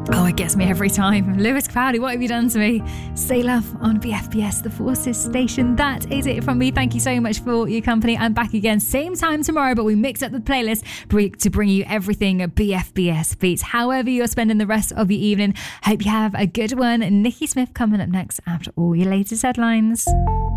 Oh, it gets me every time. Lewis Capaldi, what have you done to me? Stay Love on BFBS, the Forces station. That is it from me. Thank you so much for your company. I'm back again, same time tomorrow, but we mix up the playlist to bring you everything BFBS beats. However you're spending the rest of your evening, hope you have a good one. Nikki Smith coming up next after all your latest headlines.